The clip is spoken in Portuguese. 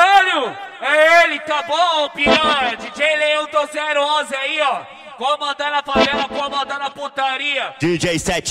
Caralho! É ele, tá bom, piranha? DJ Leão do 011 aí, ó. Comandando a favela, comandando a putaria. DJ 7